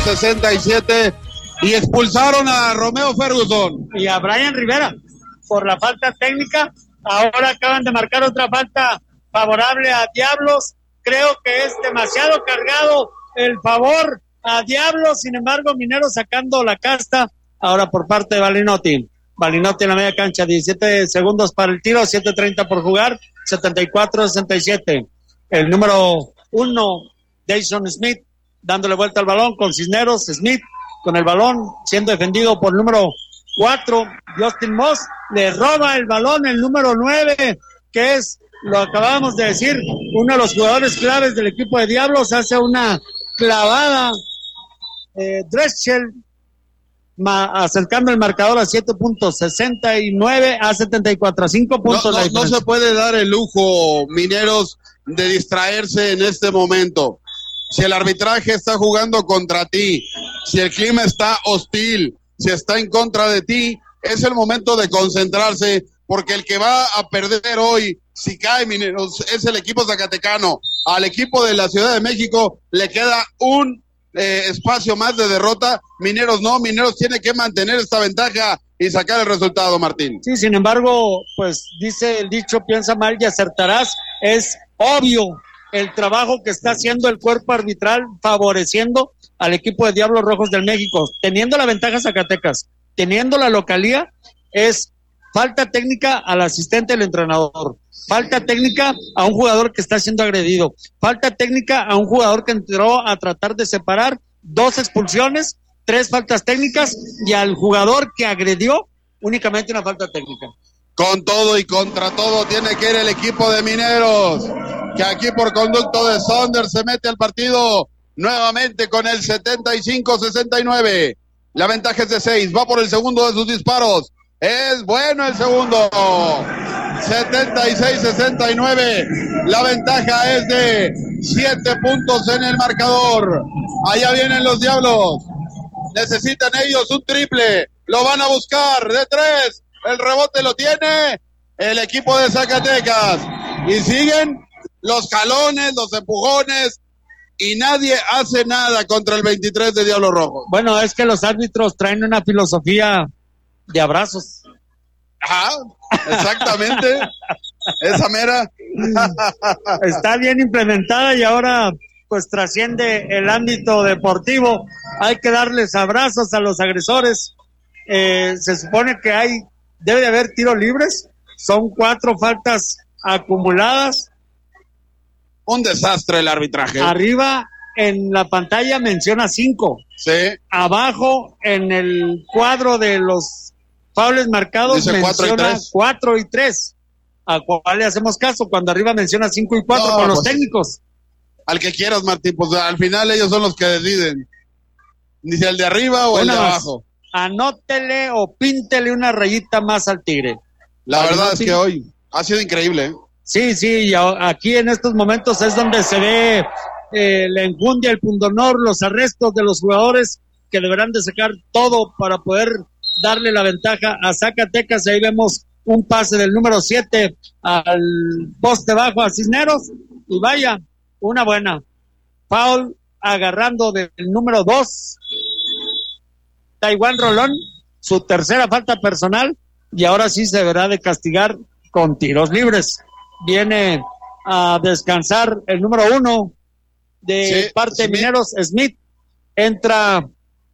67 y expulsaron a Romeo Ferguson y a Brian Rivera por la falta técnica. Ahora acaban de marcar otra falta favorable a Diablos. Creo que es demasiado cargado el favor a Diablos. Sin embargo, Mineros sacando la casta ahora por parte de Balinotti. Balinotti en la media cancha, 17 segundos para el tiro, 7:30 por jugar, 74-67. El número 1, Jason Smith, dándole vuelta al balón con Cisneros. Smith con el balón, siendo defendido por el número 4, Justin Moss. Le roba el balón el número 9, que es, lo acabamos de decir, uno de los jugadores claves del equipo de Diablos. Hace una clavada, Dreschel, acercando el marcador a 7.69 a 74, 5 puntos. No se puede dar el lujo, Mineros, de distraerse en este momento. Si el arbitraje está jugando contra ti, si el clima está hostil, si está en contra de ti, es el momento de concentrarse, porque el que va a perder hoy, si cae Mineros, es el equipo zacatecano. Al equipo de la Ciudad de México le queda un espacio más de derrota. Mineros no, Mineros tiene que mantener esta ventaja y sacar el resultado, Martín. Sí, sin embargo, pues dice el dicho, piensa mal y acertarás. Es obvio el trabajo que está haciendo el cuerpo arbitral favoreciendo al equipo de Diablos Rojos del México, teniendo la ventaja Zacatecas, teniendo la localía. Es falta técnica al asistente del entrenador, falta técnica a un jugador que está siendo agredido, falta técnica a un jugador que entró a tratar de separar, 2 expulsiones, 3 faltas técnicas, y al jugador que agredió únicamente una falta técnica. Con todo y contra todo tiene que ir el equipo de Mineros, que aquí por conducto de Saunders se mete al partido nuevamente con el 75-69. La ventaja es de 6, va por el segundo de sus disparos. Es bueno el segundo. 76-69. La ventaja es de 7 puntos en el marcador. Allá vienen los Diablos. Necesitan ellos un triple. Lo van a buscar de 3. El rebote lo tiene el equipo de Zacatecas. Y siguen los jalones, los empujones. Y nadie hace nada contra el 23 de Diablos Rojos. Bueno, es que los árbitros traen una filosofía de abrazos. Ajá, exactamente. Esa mera. Está bien implementada y ahora pues trasciende el ámbito deportivo. Hay que darles abrazos a los agresores. Se supone que debe de haber tiros libres. Son 4 faltas acumuladas. Un desastre el arbitraje. Arriba en la pantalla menciona 5. Sí. Abajo en el cuadro de los faules marcados dice menciona 4 y 3. ¿A cuál le hacemos caso? Cuando arriba menciona 5 y 4 con los técnicos. Al que quieras, Martín, pues al final ellos son los que deciden. Dice el de arriba o el de abajo. Anótele o píntele una rayita más al Tigre. La verdad es que hoy ha sido increíble, ¿eh? Sí, y aquí en estos momentos es donde se ve la enjundia, el pundonor, los arrestos de los jugadores que deberán de sacar todo para poder darle la ventaja a Zacatecas. Ahí vemos un pase del número 7 al poste bajo a Cisneros, y vaya, una buena foul agarrando del número 2 Taiwán Rolón, su tercera falta personal, y ahora sí se deberá de castigar con tiros libres. Viene a descansar el número 1 de parte de Mineros, Smith. Entra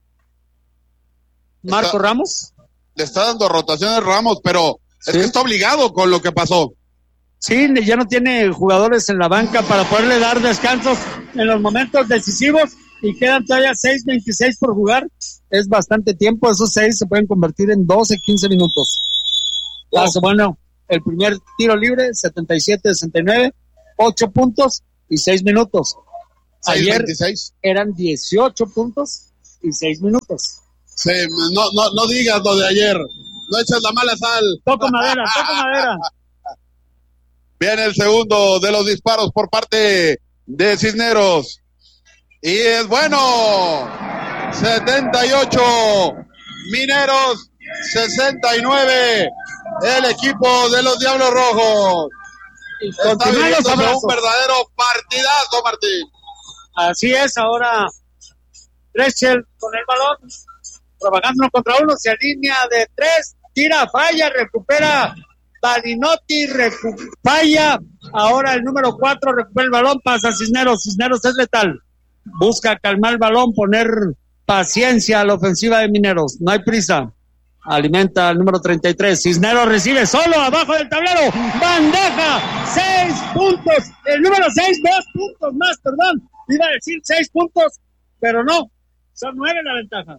Marco Ramos. Le está dando rotaciones Ramos, pero es que está obligado con lo que pasó. Sí, ya no tiene jugadores en la banca para poderle dar descansos en los momentos decisivos, y quedan todavía 6:26 por jugar. Es bastante tiempo, esos 6 se pueden convertir en 12, 15 minutos. Bueno, el primer tiro libre, 77-69, 8 puntos y 6 minutos. Ayer 26. Eran 18 puntos y 6 minutos. Sí, no digas lo de ayer. No eches la mala sal. Toco madera. Viene el segundo de los disparos por parte de Cisneros. Y es bueno. 78 Mineros, 69 el equipo de los Diablos Rojos. Está viviendo un verdadero partidazo, Martín. Así es, ahora Drexel con el balón, trabajando uno contra uno, se alinea de 3, tira, falla, recupera Balinotti, falla, ahora el número 4 recupera el balón, pasa a Cisneros es letal, busca calmar el balón, poner paciencia a la ofensiva de Mineros, no hay prisa, alimenta al número 33, Cisneros recibe solo, abajo del tablero, bandeja, 6 puntos, el número 6, 2 puntos más, perdón, iba a decir 6 puntos, pero no, son 9 la ventaja.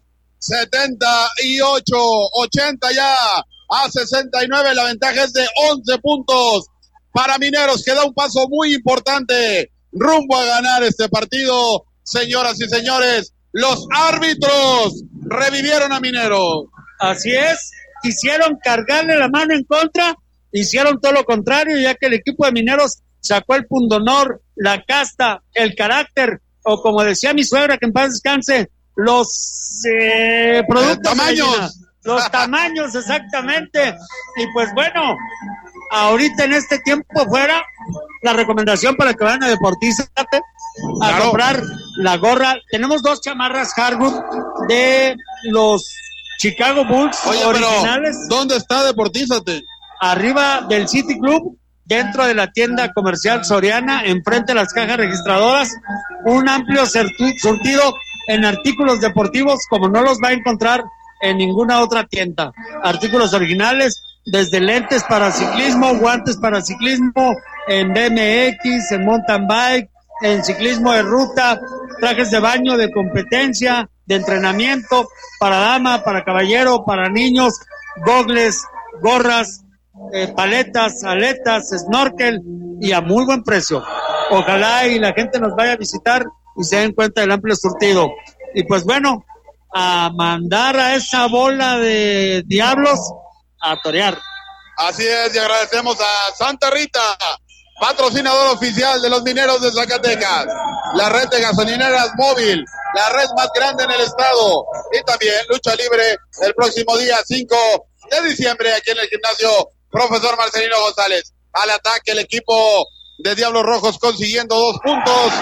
78, 80 ya, a 69, la ventaja es de 11 puntos para Mineros, que da un paso muy importante rumbo a ganar este partido. Señoras y señores, los árbitros revivieron a Mineros. Así es, quisieron cargarle la mano en contra, hicieron todo lo contrario, ya que el equipo de Mineros sacó el pundonor, la casta, el carácter, o como decía mi suegra, que en paz descanse, los productos tamaños. Los tamaños, exactamente. Y pues bueno, ahorita en este tiempo fuera, la recomendación para que vayan a Deportízate a comprar la gorra. Tenemos 2 chamarras Harwood de los Chicago Bulls. Oye, originales. Pero ¿dónde está Deportízate? Arriba del City Club, dentro de la tienda comercial Soriana, enfrente de las cajas registradoras, un amplio surtido en artículos deportivos como no los va a encontrar en ninguna otra tienda. Artículos originales, desde lentes para ciclismo, guantes para ciclismo, en BMX, en mountain bike, en ciclismo de ruta, trajes de baño, de competencia, de entrenamiento, para dama, para caballero, para niños, gogles, gorras, paletas, aletas, snorkel, y a muy buen precio. Ojalá y la gente nos vaya a visitar y se den cuenta del amplio surtido. Y pues bueno, a mandar a esa bola de diablos a torear. Así es, y agradecemos a Santa Rita, patrocinador oficial de los Mineros de Zacatecas, la red de gasolineras móvil, la red más grande en el estado, y también lucha libre el próximo día 5 de diciembre aquí en el gimnasio Profesor Marcelino González. Al ataque el equipo de Diablos Rojos consiguiendo 2 puntos,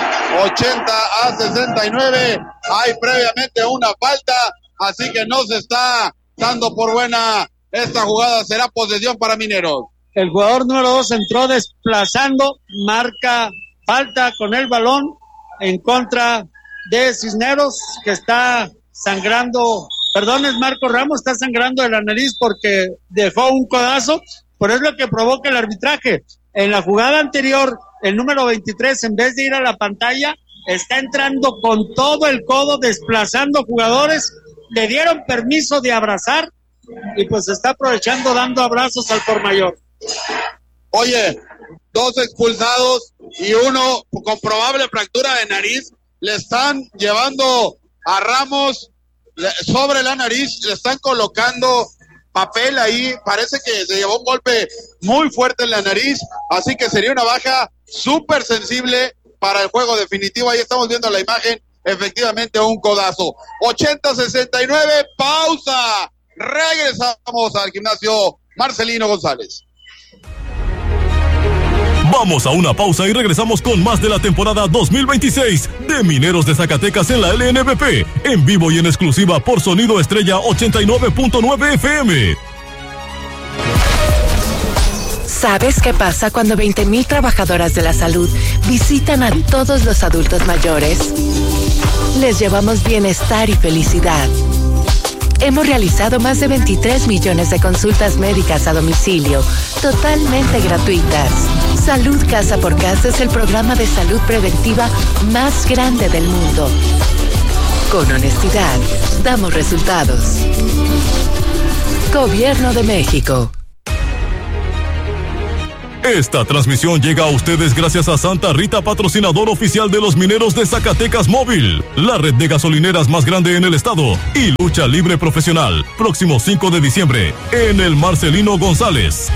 80-69. Hay previamente una falta, así que no se está dando por buena esta jugada, será posesión para Mineros. El jugador número 2 entró desplazando, marca falta con el balón en contra de Cisneros, que está sangrando, perdón, es Marco Ramos, está sangrando de la nariz porque dejó un codazo, pero es lo que provoca el arbitraje. En la jugada anterior, el número 23, en vez de ir a la pantalla, está entrando con todo el codo, desplazando jugadores, le dieron permiso de abrazar, y pues está aprovechando dando abrazos al por mayor. Oye, 2 expulsados y uno con probable fractura de nariz, le están llevando a Ramos sobre la nariz, le están colocando papel ahí, parece que se llevó un golpe muy fuerte en la nariz, así que sería una baja súper sensible para el juego definitivo. Ahí estamos viendo la imagen, efectivamente un codazo. 80-69, pausa, regresamos al gimnasio Marcelino González. Vamos a una pausa y regresamos con más de la temporada 2026 de Mineros de Zacatecas en la LNBP, en vivo y en exclusiva por Sonido Estrella 89.9 FM. ¿Sabes qué pasa cuando 20,000 trabajadoras de la salud visitan a todos los adultos mayores? Les llevamos bienestar y felicidad. Hemos realizado más de 23 millones de consultas médicas a domicilio, totalmente gratuitas. Salud Casa por Casa es el programa de salud preventiva más grande del mundo. Con honestidad, damos resultados. Gobierno de México. Esta transmisión llega a ustedes gracias a Santa Rita, patrocinador oficial de los Mineros de Zacatecas Móvil, la red de gasolineras más grande en el estado, y lucha libre profesional, próximo 5 de diciembre, en el Marcelino González.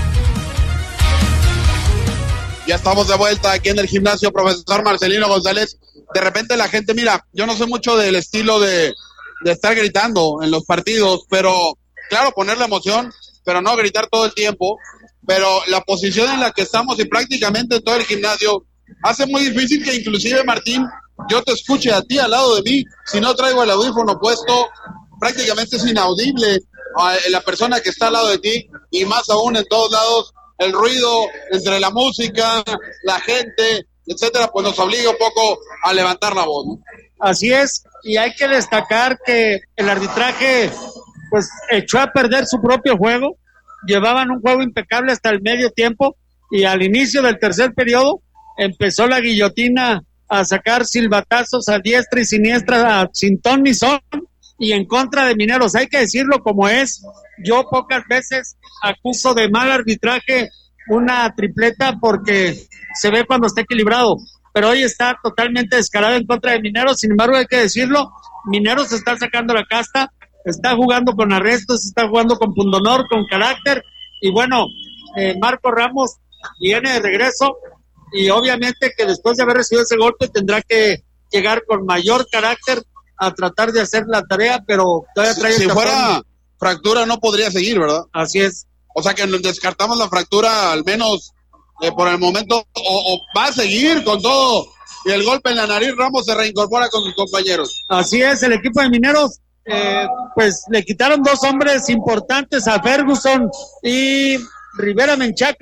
Ya estamos de vuelta aquí en el gimnasio Profesor Marcelino González. De repente la gente, mira, yo no sé mucho del estilo de estar gritando en los partidos, pero claro, poner la emoción, pero no gritar todo el tiempo. Pero la posición en la que estamos y prácticamente todo el gimnasio hace muy difícil que inclusive Martín yo te escuche a ti al lado de mí, si no traigo el audífono puesto, prácticamente es inaudible la persona que está al lado de ti, y más aún en todos lados, el ruido entre la música, la gente, etcétera, pues nos obliga un poco a levantar la voz, ¿no? Así es, y hay que destacar que el arbitraje pues echó a perder su propio juego. Llevaban un juego impecable hasta el medio tiempo, y al inicio del tercer periodo empezó la guillotina a sacar silbatazos a diestra y siniestra, sin ton ni son, y en contra de Mineros. Hay que decirlo como es. Yo pocas veces acuso de mal arbitraje una tripleta porque se ve cuando está equilibrado, pero hoy está totalmente descarado en contra de Mineros. Sin embargo, hay que decirlo, Mineros está sacando la casta, está jugando con arrestos, está jugando con pundonor, con carácter, y bueno, Marco Ramos viene de regreso, y obviamente que después de haber recibido ese golpe tendrá que llegar con mayor carácter a tratar de hacer la tarea, pero todavía trae si fuera fractura no podría seguir, ¿verdad? Así es. O sea que descartamos la fractura, al menos por el momento, o va a seguir con todo, y el golpe en la nariz. Ramos se reincorpora con sus compañeros. Así es, el equipo de Mineros pues le quitaron dos hombres importantes, a Ferguson y Rivera,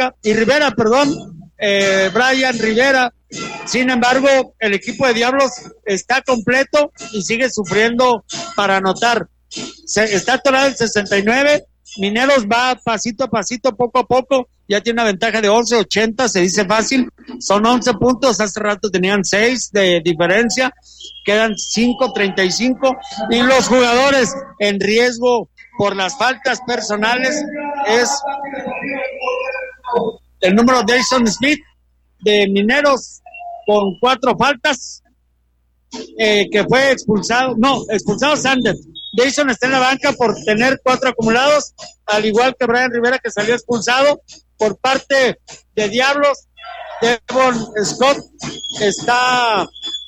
Brian Rivera. Sin embargo, el equipo de Diablos está completo y sigue sufriendo para anotar. Está atorado el 69. Mineros va pasito a pasito, poco a poco. Ya tiene una ventaja de 11-80, se dice fácil. Son 11 puntos, hace rato tenían 6 de diferencia. Quedan 5-35. Y los jugadores en riesgo por las faltas personales es el número de Jason Smith de Mineros, con 4 faltas, que fue expulsado Sanders. Jason está en la banca por tener 4 acumulados, al igual que Brian Rivera, que salió expulsado. Por parte de Diablos, Devon Scott está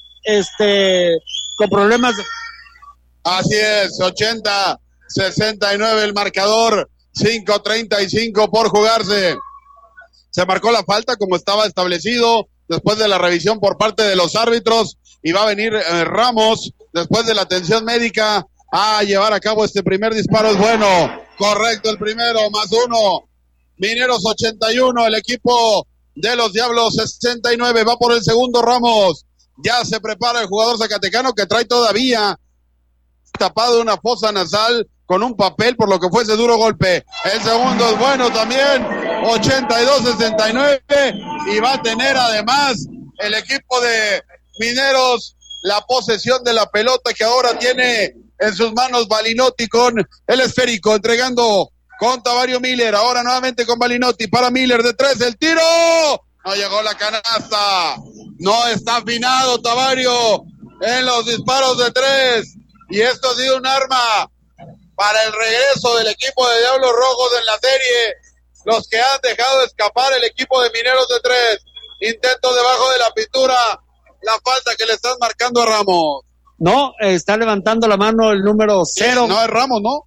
con problemas. Así es, 80-69 el marcador, 5:35 por jugarse. Se marcó la falta como estaba establecido después de la revisión por parte de los árbitros, y va a venir Ramos después de la atención médica a llevar a cabo este primer disparo. Es bueno, correcto el primero, +1. Mineros 81, el equipo de los Diablos 69, va por el segundo Ramos. Ya se prepara el jugador zacatecano, que trae todavía tapado una fosa nasal con un papel por lo que fue ese duro golpe. El segundo es bueno también, 82-69, y va a tener además el equipo de Mineros la posesión de la pelota, que ahora tiene en sus manos Balinotti con el esférico, entregando con Tavario Miller. Ahora nuevamente con Balinotti para Miller de 3, el tiro, no llegó la canasta. No está afinado Tavario en los disparos de 3, y esto ha sido un arma para el regreso del equipo de Diablos Rojos en la serie. Los que han dejado escapar el equipo de Mineros de 3. Intento debajo de la pintura, la falta que le están marcando a Ramos. No, está levantando la mano el número 0. No es Ramos, ¿no?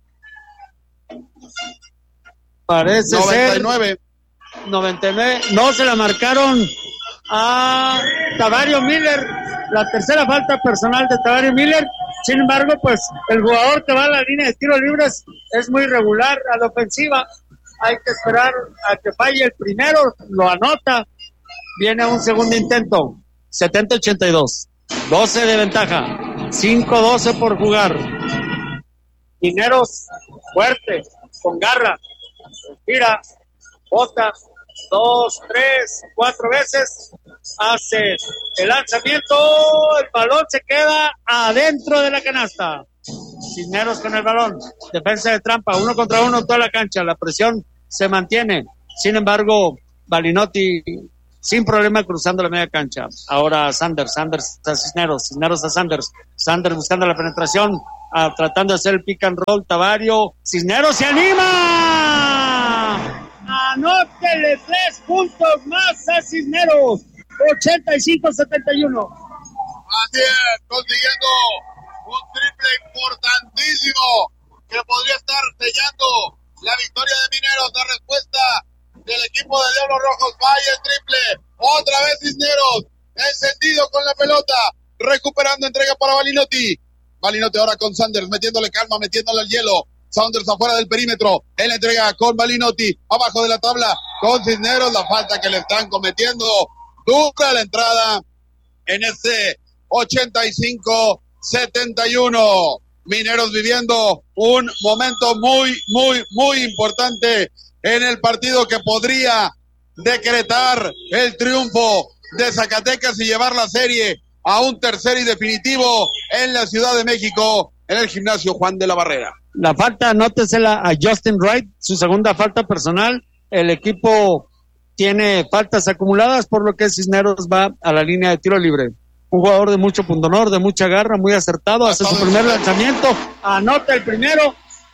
Parece 99. Ser 99. No, se la marcaron a Tavario Miller. La tercera falta personal de Tavario Miller. Sin embargo, pues el jugador que va a la línea de tiros libres es muy regular a la ofensiva. Hay que esperar a que falle el primero, lo anota. Viene un segundo intento. 70-82. 12 de ventaja. 5-12 por jugar. Mineros fuerte, con garra. Tira, bota, 2, 3, 4 veces. Hace el lanzamiento. El balón se queda adentro de la canasta. Cisneros con el balón. Defensa de trampa, 1 contra 1 en toda la cancha. La presión se mantiene. Sin embargo, Balinotti sin problema cruzando la media cancha. Ahora Sanders a Cisneros a Sanders buscando la penetración, tratando de hacer el pick and roll. Tavario, Cisneros se anima. Anótele 3 puntos más a Cisneros. 85-71. Así es, consiguiendo un triple importantísimo que podría estar sellando la victoria de Mineros. La respuesta del equipo de Diablos Rojos, vaya el triple, otra vez Cisneros, encendido con la pelota, recuperando, entrega para Balinotti. Balinotti ahora con Sanders, metiéndole calma, metiéndole el hielo. Sanders afuera del perímetro, él entrega con Balinotti, abajo de la tabla, con Cisneros, la falta que le están cometiendo, dura la entrada en este 85-71. Mineros viviendo un momento muy importante en el partido que podría decretar el triunfo de Zacatecas y llevar la serie a un tercer y definitivo en la Ciudad de México, en el gimnasio Juan de la Barrera. La falta, anótesela a Justin Wright, su segunda falta personal. El equipo tiene faltas acumuladas, por lo que Cisneros va a la línea de tiro libre. Un jugador de mucho pundonor, de mucha garra, muy acertado, hace su primer lanzamiento, anota el primero,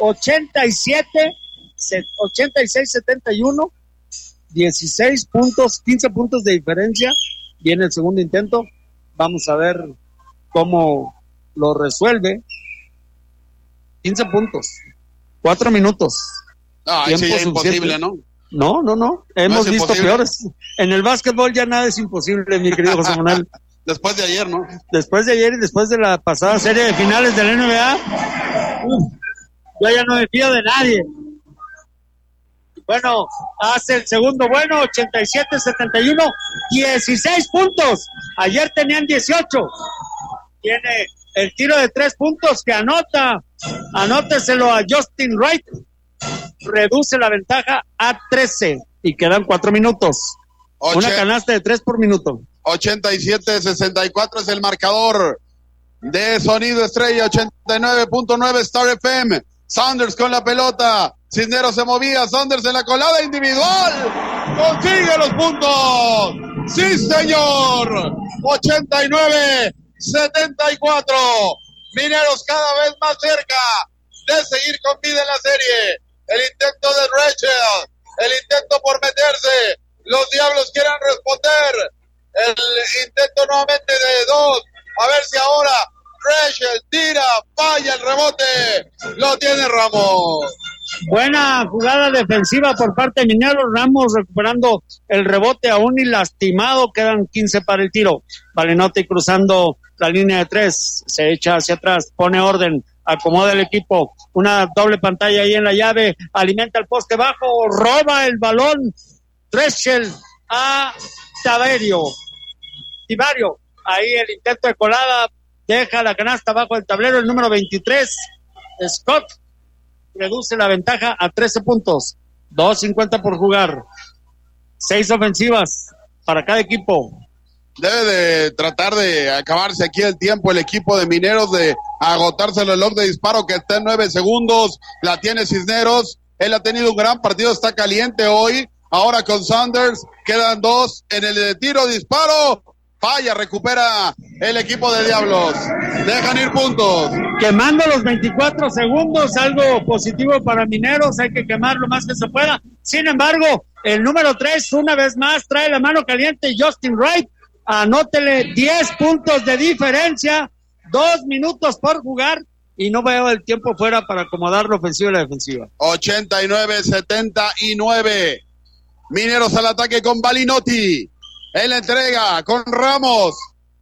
86-71, 16 puntos, 15 puntos de diferencia. Viene el segundo intento, vamos a ver cómo lo resuelve. 15 puntos, 4 minutos. Sí, es imposible, ¿no? No. Hemos visto imposible. Peores. En el básquetbol ya nada es imposible, mi querido José Manuel. Después de ayer, ¿no? Después de ayer y después de la pasada serie de finales de la NBA, yo ya no me fío de nadie. Bueno, hace el segundo bueno, 87-71, 16 puntos. Ayer tenían 18. Tiene el tiro de 3 puntos que anóteselo a Justin Wright. Reduce la ventaja a 13 y quedan 4 minutos. Una canasta de 3 por minuto. 87-64 es el marcador de Sonido Estrella, 89.9 Star FM. Sanders con la pelota, Cisneros se movía, Sanders en la colada individual, consigue los puntos. Sí, señor. 89-74. Mineros cada vez más cerca de seguir con vida en la serie. El intento de Rachel, el intento por meterse. Los Diablos quieren responder. El intento nuevamente de 2. A ver si ahora Rachel tira, falla el rebote. Lo tiene Ramos. Buena jugada defensiva por parte de Mineros. Ramos recuperando el rebote aún y lastimado. Quedan 15 para el tiro. Balinotti cruzando la línea de 3. Se echa hacia atrás. Pone orden. Acomoda el equipo. Una doble pantalla ahí en la llave. Alimenta el poste bajo. Roba el balón. Rachel a Tibario. Ahí el intento de colada. Deja la canasta bajo el tablero. El número 23. Scott. Reduce la ventaja a 13 puntos. 2:50 por jugar. 6 ofensivas para cada equipo. Debe de tratar de acabarse aquí el tiempo el equipo de Mineros, de agotarse el reloj de disparo que está en 9 segundos. La tiene Cisneros. Él ha tenido un gran partido, está caliente hoy. Ahora con Sanders, quedan 2 en el de tiro, disparo. Falla, recupera el equipo de Diablos. Dejan ir puntos. Quemando los 24 segundos, algo positivo para Mineros, hay que quemar lo más que se pueda. Sin embargo, el número 3, una vez más, trae la mano caliente Justin Wright. Anótele 10 puntos de diferencia, 2 minutos por jugar y no veo el tiempo fuera para acomodar la ofensiva y la defensiva. 89-79. Mineros al ataque con Balinotti. Él entrega con Ramos.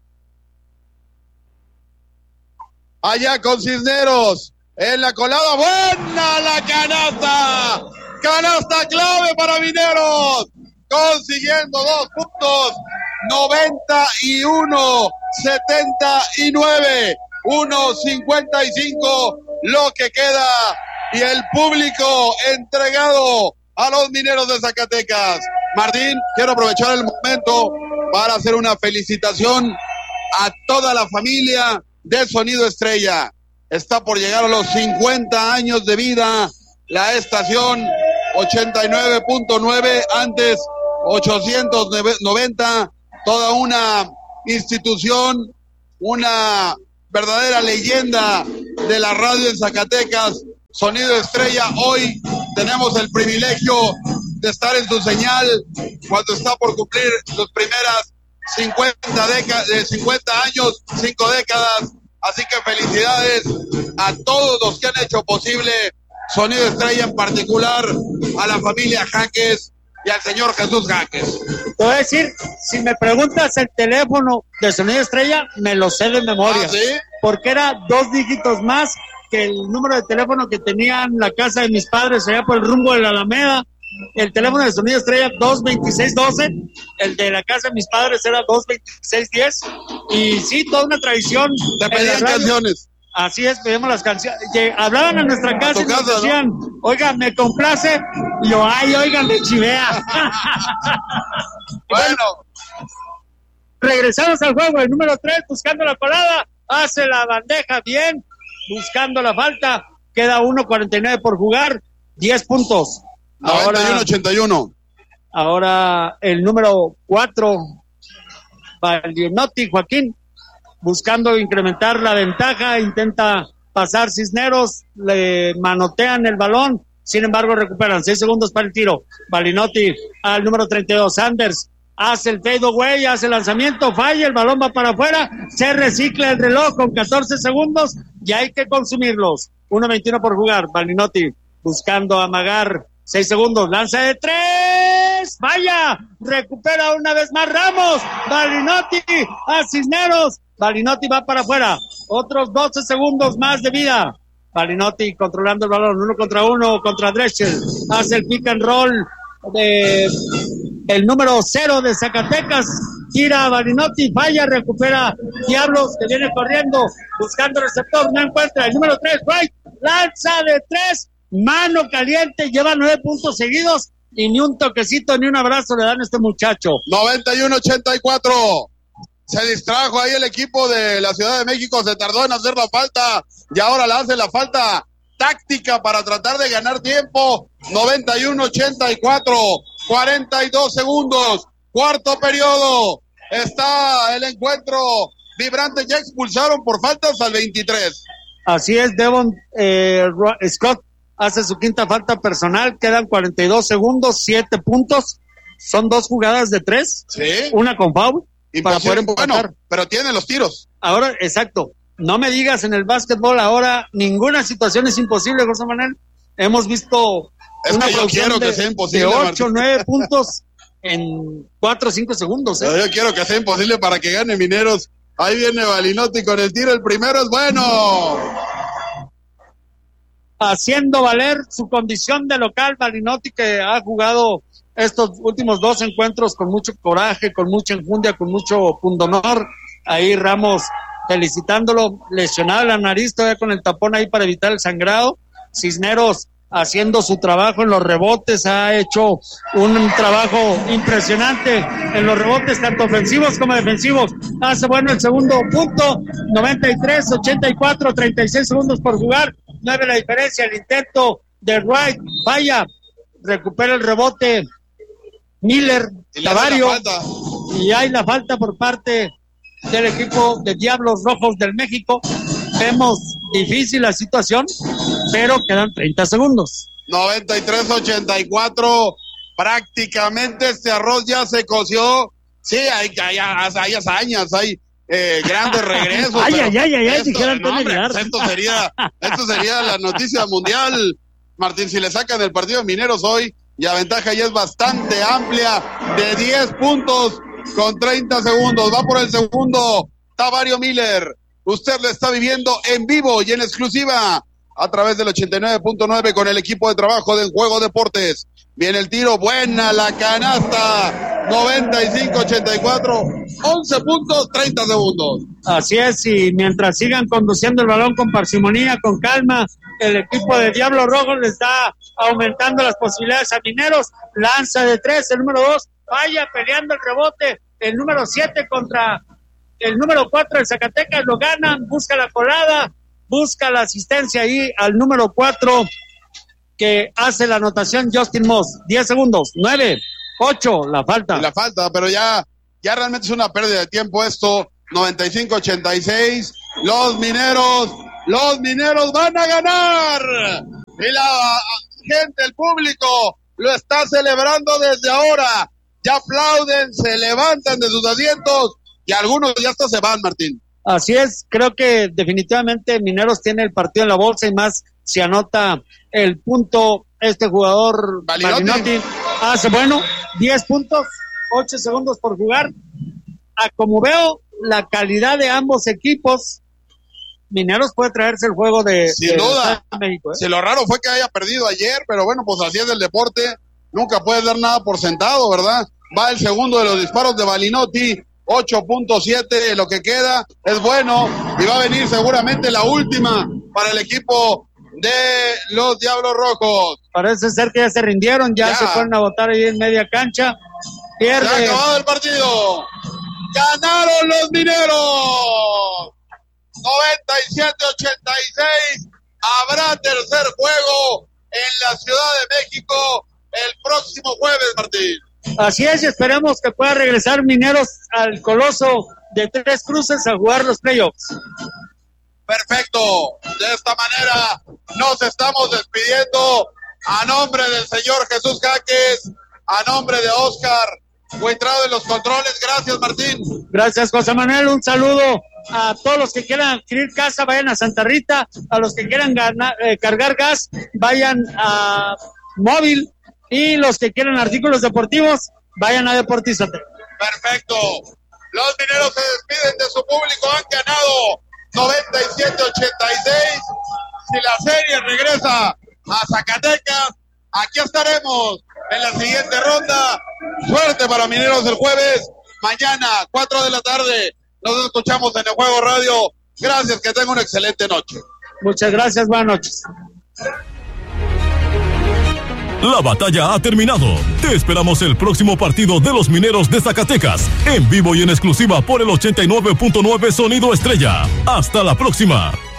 Allá con Cisneros. En la colada. ¡Buena la canasta! Canasta clave para Mineros. Consiguiendo 2 puntos. 91-79. 1:55 lo que queda. Y el público entregado a los Mineros de Zacatecas. Martín, quiero aprovechar el momento para hacer una felicitación a toda la familia de Sonido Estrella. Está por llegar a los 50 años de vida la estación 89.9, antes 890, toda una institución, una verdadera leyenda de la radio en Zacatecas. Sonido Estrella, hoy tenemos el privilegio de estar en su señal cuando está por cumplir sus primeras 50 años, 5 décadas. Así que felicidades a todos los que han hecho posible Sonido Estrella, en particular a la familia Jaques y al señor Jesús Jaques. Te voy a decir, si me preguntas el teléfono de Sonido Estrella, me lo sé de memoria. ¿Sí? Porque era 2 dígitos más que el número de teléfono que tenía en la casa de mis padres allá por el rumbo de la Alameda. El teléfono de Sonido Estrella 22612, el de la casa de mis padres era 22610. Y sí, toda una tradición. Te pedían canciones. Así es, pedimos las canciones. Hablaban a nuestra casa y nos decían, ¿no? Oiga, me complace. Y yo, ay, oiga, me chivea. Bueno. Regresamos al juego. El número 3, buscando la colada. Hace la bandeja bien. Buscando la falta. Queda 1:49 por jugar. 10 puntos. 91-81. Ahora el número 4, Valinotti, Joaquín. Buscando incrementar la ventaja, intenta pasar Cisneros, le manotean el balón, sin embargo recuperan 6 segundos para el tiro. Valinotti al número 32, Sanders hace el fade away, hace el lanzamiento, falla, el balón va para afuera, se recicla el reloj con 14 segundos y hay que consumirlos. 1:21 por jugar, Valinotti buscando amagar 6 segundos, lanza de 3, vaya, recupera una vez más Ramos, Valinotti a Cisneros, Valinotti va para afuera, otros 12 segundos más de vida, Valinotti controlando el balón, 1-1 contra Drescher, hace el pick and roll de el número 0 de Zacatecas, tira a Valinotti, falla, recupera Diablos, que viene corriendo, buscando receptor, no encuentra, el número 3, White, lanza de 3, mano caliente, lleva 9 puntos seguidos y ni un toquecito ni un abrazo le dan a este muchacho. 91-84. Se distrajo ahí el equipo de la Ciudad de México, se tardó en hacer la falta y ahora la hace la falta táctica para tratar de ganar tiempo. 91-84, 42 segundos, cuarto periodo. Está el encuentro vibrante, ya expulsaron por faltas al 23. Así es, Devon Scott hace su quinta falta personal, quedan 42 segundos, 7 puntos, son 2 jugadas de 3, ¿sí? Una con foul, para poder empatar. Bueno, pero tiene los tiros. Ahora, exacto, no me digas en el básquetbol ahora, ninguna situación es imposible, José Manuel, hemos visto una producción de 8 o 9 puntos en 4 o 5 segundos. Yo quiero que sea imposible para que gane Mineros. Ahí viene Valinotti con el tiro, el primero es bueno. Haciendo valer su condición de local, Valinotti, que ha jugado estos últimos 2 encuentros con mucho coraje, con mucha enjundia, con mucho pundonor. Ahí Ramos felicitándolo, lesionado la nariz, todavía con el tapón ahí para evitar el sangrado. Cisneros haciendo su trabajo en los rebotes, ha hecho un trabajo impresionante en los rebotes, tanto ofensivos como defensivos. Hace bueno el segundo punto, 93-84, 36 segundos por jugar, 9 la diferencia, el intento de Wright, vaya, recupera el rebote Miller, Tavario, y hay la falta por parte del equipo de Diablos Rojos del México. Vemos difícil la situación, pero quedan 30 segundos. 93-84, prácticamente este arroz ya se coció. Sí, hay hazañas, hay grandes regresos. Esto sería la noticia mundial. Martín, si le sacan el partido de Mineros hoy, y la ventaja ya es bastante amplia, de 10 puntos con 30 segundos. Va por el segundo, Tavario Miller. Usted lo está viviendo en vivo y en exclusiva a través del 89.9 con el equipo de trabajo de En Juego Deportes. Viene el tiro, buena la canasta, 95-84, 11 puntos, 30 segundos. Así es, y mientras sigan conduciendo el balón con parsimonía, con calma, el equipo de Diablos Rojos le está aumentando las posibilidades a Mineros. Lanza de 3, el número 2, vaya peleando el rebote, el número 7 contra el número 4 de Zacatecas, lo ganan, busca la colada, busca la asistencia ahí al número 4 que hace la anotación Justin Moss. 10 segundos, 9, 8, la falta. La falta, pero ya realmente es una pérdida de tiempo esto. 95-86, los mineros van a ganar. Y la gente, el público, lo está celebrando desde ahora. Ya aplauden, se levantan de sus asientos y algunos ya hasta se van, Martín. Así es, creo que definitivamente Mineros tiene el partido en la bolsa y más si anota el punto este jugador Valinotti. Hace bueno, 10 puntos, 8 segundos por jugar. Como veo la calidad de ambos equipos, Mineros puede traerse el juego sin duda. México. Si lo raro fue que haya perdido ayer, pero bueno, pues así es el deporte. Nunca puedes dar nada por sentado, ¿verdad? Va el segundo de los disparos de Balinotti, 8.7, lo que queda es bueno, y va a venir seguramente la última para el equipo de los Diablos Rojos. Parece ser que ya se rindieron, ya se fueron a botar ahí en media cancha. Pierde. Se ha acabado el partido. Ganaron los Mineros. 97-86. Habrá tercer juego en la Ciudad de México el próximo jueves, Martín. Así es, y esperemos que pueda regresar Mineros al Coloso de Tres Cruces a jugar los playoffs. Perfecto. De esta manera nos estamos despidiendo a nombre del señor Jesús Jaques, a nombre de Oscar Huitrado en los controles. Gracias, Martín. Gracias, José Manuel. Un saludo a todos los que quieran adquirir casa, vayan a Santa Rita. A los que quieran cargar gas, vayan a Móvil. Y los que quieran artículos deportivos, vayan a Deportízate. Perfecto. Los Mineros se despiden de su público. Han ganado 97-86. Si la serie regresa a Zacatecas, aquí estaremos en la siguiente ronda. Suerte para Mineros el jueves. Mañana, 4 de la tarde, nos escuchamos en El Juego Radio. Gracias, que tengan una excelente noche. Muchas gracias, buenas noches. La batalla ha terminado. Te esperamos el próximo partido de los Mineros de Zacatecas, en vivo y en exclusiva por el 89.9 Sonido Estrella. Hasta la próxima.